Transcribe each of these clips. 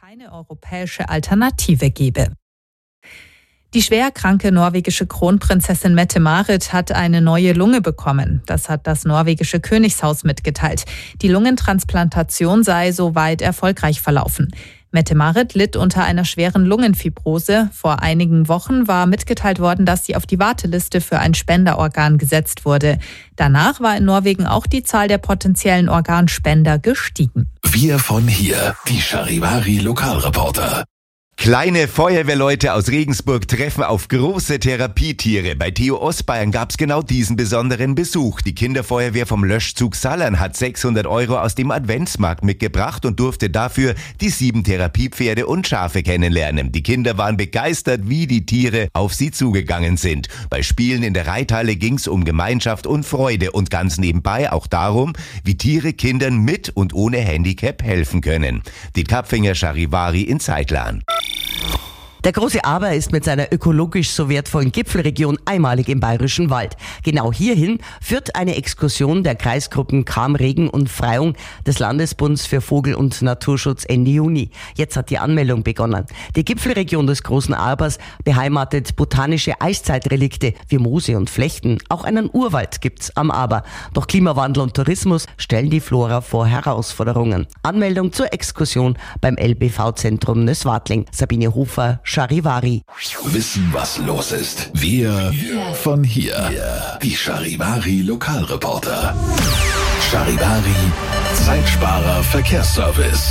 keine europäische Alternative gebe. Die schwerkranke norwegische Kronprinzessin Mette-Marit hat eine neue Lunge bekommen. Das hat das norwegische Königshaus mitgeteilt. Die Lungentransplantation sei soweit erfolgreich verlaufen. Mette-Marit litt unter einer schweren Lungenfibrose. Vor einigen Wochen war mitgeteilt worden, dass sie auf die Warteliste für ein Spenderorgan gesetzt wurde. Danach war in Norwegen auch die Zahl der potenziellen Organspender gestiegen. Wir von hier, die Charivari Lokalreporter. Kleine Feuerwehrleute aus Regensburg treffen auf große Therapietiere. Bei Theo Ostbayern gab's genau diesen besonderen Besuch. Die Kinderfeuerwehr vom Löschzug Sallern hat 600 € aus dem Adventsmarkt mitgebracht und durfte dafür die 7 Therapiepferde und Schafe kennenlernen. Die Kinder waren begeistert, wie die Tiere auf sie zugegangen sind. Bei Spielen in der Reithalle ging's um Gemeinschaft und Freude und ganz nebenbei auch darum, wie Tiere Kindern mit und ohne Handicap helfen können. Die Kapfinger Charivari in Zeitlern. Der große Aber ist mit seiner ökologisch so wertvollen Gipfelregion einmalig im Bayerischen Wald. Genau hierhin führt eine Exkursion der Kreisgruppen Cham, Regen und Freyung des Landesbunds für Vogel- und Naturschutz Ende Juni. Jetzt hat die Anmeldung begonnen. Die Gipfelregion des großen Abers beheimatet botanische Eiszeitrelikte wie Moose und Flechten. Auch einen Urwald gibt's am Aber. Doch Klimawandel und Tourismus stellen die Flora vor Herausforderungen. Anmeldung zur Exkursion beim LBV-Zentrum Nöswadling. Sabine Hofer, Charivari. Wissen, was los ist. Wir von hier. Die Charivari Lokalreporter. Charivari Zeitsparer Verkehrsservice.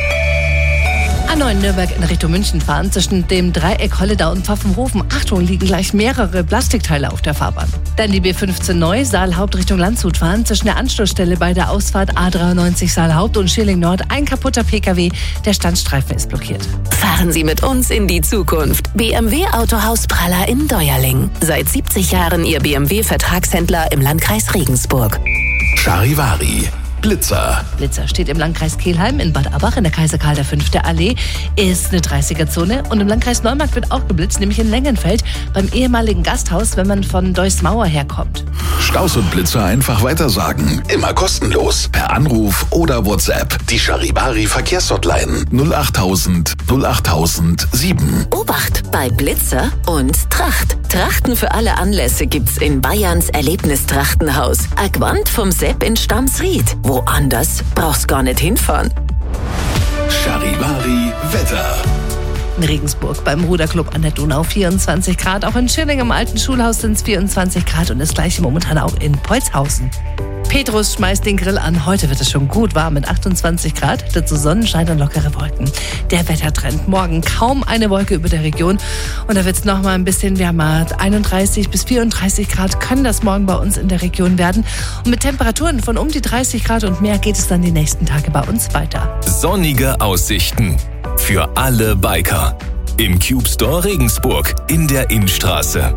A9 Nürnberg in Richtung München fahren. Zwischen dem Dreieck Holledau und Pfaffenhofen. Achtung, liegen gleich mehrere Plastikteile auf der Fahrbahn. Dann die B15 Neu, Saalhaupt Richtung Landshut fahren. Zwischen der Anschlussstelle bei der Ausfahrt A93 Saalhaupt und Schilling Nord ein kaputter PKW. Der Standstreifen ist blockiert. Fahren Sie mit uns in die Zukunft. BMW Autohaus Praller in Deuerling. Seit 70 Jahren Ihr BMW-Vertragshändler im Landkreis Regensburg. Charivari. Blitzer. Blitzer steht im Landkreis Kelheim in Bad Abach in der Kaiser Karl V. Allee. Ist eine 30er-Zone. Und im Landkreis Neumarkt wird auch geblitzt, nämlich in Lengenfeld beim ehemaligen Gasthaus, wenn man von Deusmauer herkommt. Staus und Blitzer einfach weitersagen. Immer kostenlos. Per Anruf oder WhatsApp. Die Charivari Verkehrshotline 08000 08007. Obacht bei Blitzer und Tracht. Trachten für alle Anlässe gibt's in Bayerns Erlebnistrachtenhaus. Aquant vom Sepp in Stamsried. Woanders brauchst gar nicht hinfahren. Charivari Wetter. In Regensburg beim Ruderclub an der Donau 24 Grad. Auch in Schilling im alten Schulhaus sind es 24 Grad und das gleiche momentan auch in Polzhausen. Petrus schmeißt den Grill an. Heute wird es schon gut warm mit 28 Grad. Dazu Sonnenschein und lockere Wolken. Der Wettertrend. Morgen kaum eine Wolke über der Region. Und da wird es noch mal ein bisschen wärmer. 31 bis 34 Grad können das morgen bei uns in der Region werden. Und mit Temperaturen von um die 30 Grad und mehr geht es dann die nächsten Tage bei uns weiter. Sonnige Aussichten. Für alle Biker. Im Cube Store Regensburg in der Innstraße.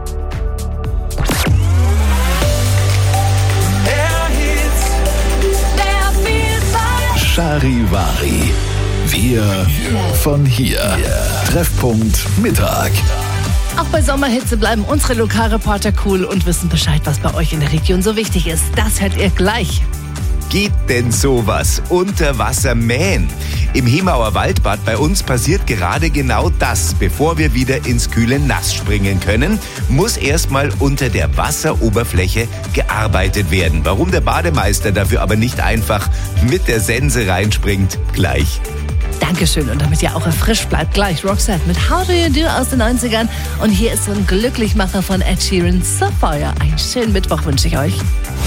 Charivari. Wir von hier. Treffpunkt Mittag. Auch bei Sommerhitze bleiben unsere Lokalreporter cool und wissen Bescheid, was bei euch in der Region so wichtig ist. Das hört ihr gleich. Geht denn sowas? Unter Wasser mähen? Im Hemauer Waldbad bei uns passiert gerade genau das. Bevor wir wieder ins kühle Nass springen können, muss erstmal unter der Wasseroberfläche gearbeitet werden. Warum der Bademeister dafür aber nicht einfach mit der Sense reinspringt, gleich. Dankeschön und damit ihr auch erfrischt bleibt, gleich Roxette mit How Do You Do aus den 90ern. Und hier ist so ein Glücklichmacher von Ed Sheeran, Sapphire. Einen schönen Mittwoch wünsche ich euch.